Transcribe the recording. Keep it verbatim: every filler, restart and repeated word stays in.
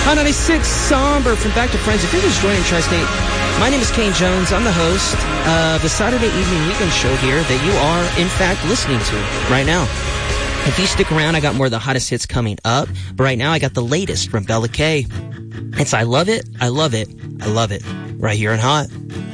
Hot ninety-six, Somber from Back to Friends. If you're just joining Tri-State, my name is Kane Jones. I'm the host of the Saturday Evening Weekend Show here that you are, in fact, listening to right now. If you stick around, I got more of the hottest hits coming up. But right now, I got the latest from Bella K. It's I Love It, I Love It, I Love It, right here on Hot.